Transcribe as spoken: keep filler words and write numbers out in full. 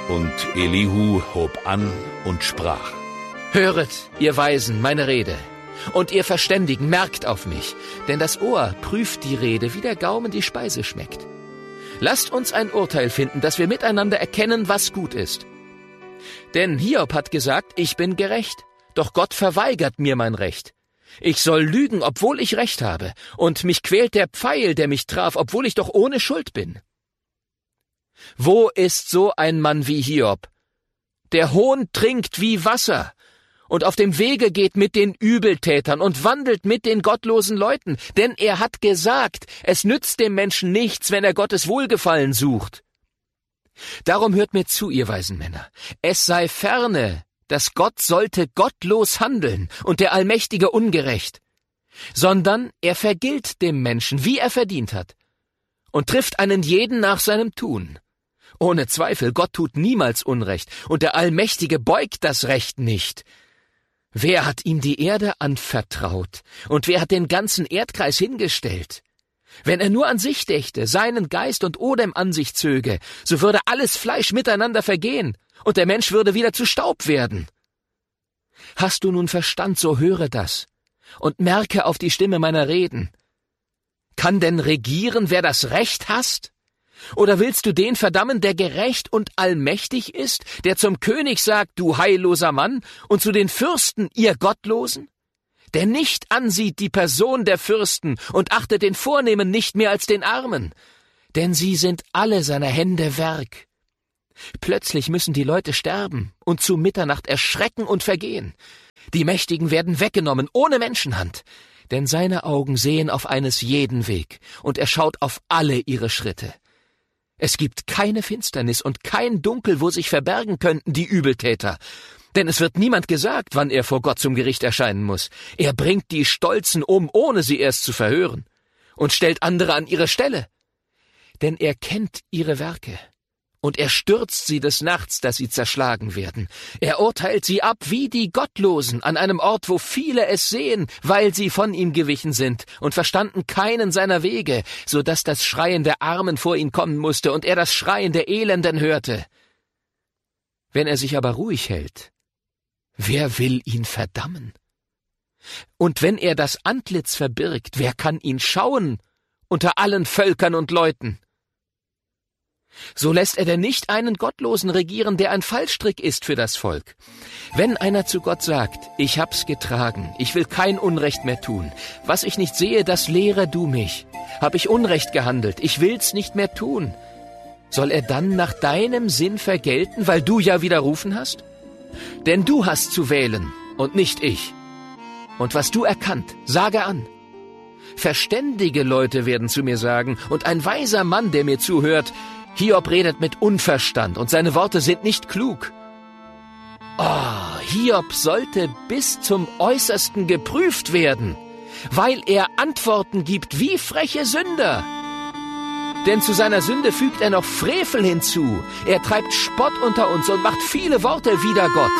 Und Elihu hob an und sprach: Höret, ihr Weisen, meine Rede, und ihr Verständigen, merkt auf mich, denn das Ohr prüft die Rede, wie der Gaumen die Speise schmeckt. Lasst uns ein Urteil finden, dass wir miteinander erkennen, was gut ist. Denn Hiob hat gesagt, ich bin gerecht, doch Gott verweigert mir mein Recht. Ich soll lügen, obwohl ich Recht habe, und mich quält der Pfeil, der mich traf, obwohl ich doch ohne Schuld bin. Wo ist so ein Mann wie Hiob? Der Hohn trinkt wie Wasser und auf dem Wege geht mit den Übeltätern und wandelt mit den gottlosen Leuten, denn er hat gesagt, es nützt dem Menschen nichts, wenn er Gottes Wohlgefallen sucht. Darum hört mir zu, ihr weisen Männer, es sei ferne, dass Gott sollte gottlos handeln und der Allmächtige ungerecht, sondern er vergilt dem Menschen, wie er verdient hat, und trifft einen jeden nach seinem Tun. Ohne Zweifel, Gott tut niemals Unrecht, und der Allmächtige beugt das Recht nicht. Wer hat ihm die Erde anvertraut, und wer hat den ganzen Erdkreis hingestellt? Wenn er nur an sich dächte, seinen Geist und Odem an sich zöge, so würde alles Fleisch miteinander vergehen, und der Mensch würde wieder zu Staub werden. Hast du nun Verstand, so höre das, und merke auf die Stimme meiner Reden. Kann denn regieren, wer das Recht hasst? Oder willst du den verdammen, der gerecht und allmächtig ist, der zum König sagt, du heilloser Mann, und zu den Fürsten, ihr Gottlosen? Der nicht ansieht die Person der Fürsten und achtet den Vornehmen nicht mehr als den Armen, denn sie sind alle seiner Hände Werk. Plötzlich müssen die Leute sterben und zu Mitternacht erschrecken und vergehen. Die Mächtigen werden weggenommen ohne Menschenhand, denn seine Augen sehen auf eines jeden Weg, und er schaut auf alle ihre Schritte. Es gibt keine Finsternis und kein Dunkel, wo sich verbergen könnten die Übeltäter. Denn es wird niemand gesagt, wann er vor Gott zum Gericht erscheinen muss. Er bringt die Stolzen um, ohne sie erst zu verhören, und stellt andere an ihre Stelle. Denn er kennt ihre Werke, und er stürzt sie des Nachts, dass sie zerschlagen werden. Er urteilt sie ab wie die Gottlosen an einem Ort, wo viele es sehen, weil sie von ihm gewichen sind und verstanden keinen seiner Wege, so dass das Schreien der Armen vor ihn kommen musste und er das Schreien der Elenden hörte. Wenn er sich aber ruhig hält, wer will ihn verdammen? Und wenn er das Antlitz verbirgt, wer kann ihn schauen unter allen Völkern und Leuten? So lässt er denn nicht einen Gottlosen regieren, der ein Fallstrick ist für das Volk. Wenn einer zu Gott sagt, ich hab's getragen, ich will kein Unrecht mehr tun, was ich nicht sehe, das lehre du mich. Hab ich Unrecht gehandelt, ich will's nicht mehr tun. Soll er dann nach deinem Sinn vergelten, weil du ja widerrufen hast? Denn du hast zu wählen und nicht ich. Und was du erkannt, sage an. Verständige Leute werden zu mir sagen, und ein weiser Mann, der mir zuhört, Hiob redet mit Unverstand, und seine Worte sind nicht klug. Oh, Hiob sollte bis zum Äußersten geprüft werden, weil er Antworten gibt wie freche Sünder. Denn zu seiner Sünde fügt er noch Frevel hinzu. Er treibt Spott unter uns und macht viele Worte wider Gott.